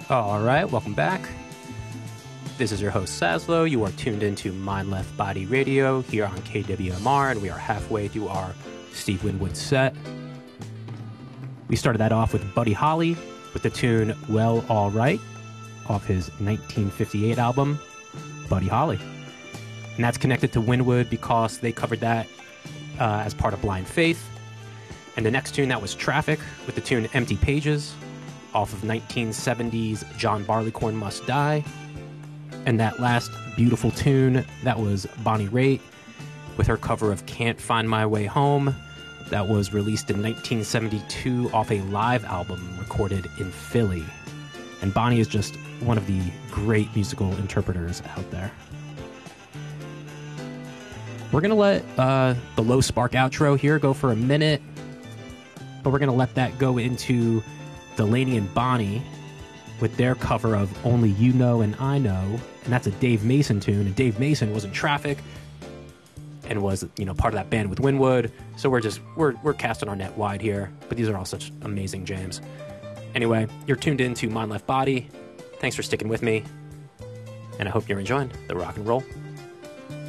All right, welcome back. This is your host, Saslo. You are tuned into Mind Left Body Radio here on KWMR, and we are halfway through our Steve Winwood set. We started that off with Buddy Holly with the tune Well All Right off his 1958 album, Buddy Holly. And that's connected to Winwood because they covered that as part of Blind Faith. And the next tune, that was Traffic with the tune Empty Pages off of 1970's John Barleycorn Must Die. And that last beautiful tune, that was Bonnie Raitt with her cover of Can't Find My Way Home. That was released in 1972 off a live album recorded in Philly. And Bonnie is just one of the great musical interpreters out there. We're going to let the Low Spark outro here go for a minute, but we're going to let that go into Delaney and Bonnie with their cover of Only You Know and I Know, and that's a Dave Mason tune, and Dave Mason was in Traffic and was, part of that band with Winwood, so we're casting our net wide here, but these are all such amazing jams. Anyway, you're tuned in to Mind Left Body. Thanks for sticking with me, and I hope you're enjoying the rock and roll.